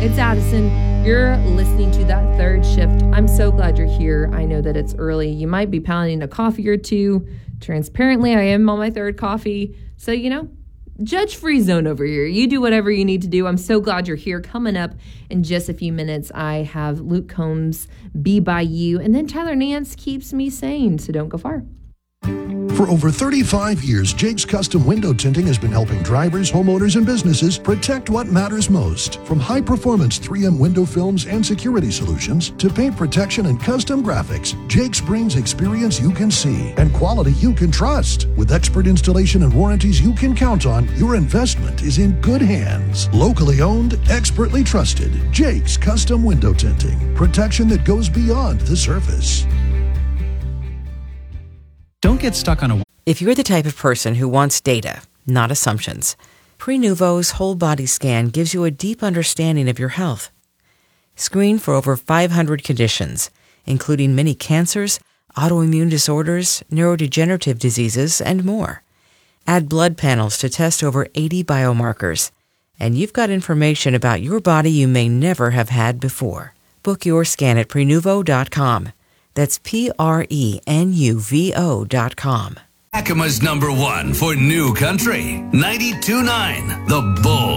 It's Addison. You're listening to That Third Shift. I'm so glad you're here. I know that it's early. You might be pounding a coffee or two. Transparently, I am on my third coffee. So, judge-free zone over here. You do whatever you need to do. I'm so glad you're here. Coming up in just a few minutes, I have Luke Combs, Be By You, and then Tyler Nance keeps me sane, so don't go far. For over 35 years, Jake's Custom Window Tinting has been helping drivers, homeowners, and businesses protect what matters most. From high-performance 3M window films and security solutions to paint protection and custom graphics, Jake's brings experience you can see and quality you can trust. With expert installation and warranties you can count on, your investment is in good hands. Locally owned, expertly trusted. Jake's Custom Window Tinting. Protection that goes beyond the surface. Don't get stuck on a... If you're the type of person who wants data, not assumptions, Prenuvo's whole body scan gives you a deep understanding of your health. Screen for over 500 conditions, including many cancers, autoimmune disorders, neurodegenerative diseases, and more. Add blood panels to test over 80 biomarkers, and you've got information about your body you may never have had before. Book your scan at Prenuvo.com. That's Prenuvo.com. Yakima's #1 for new country, 92.9 The Bull.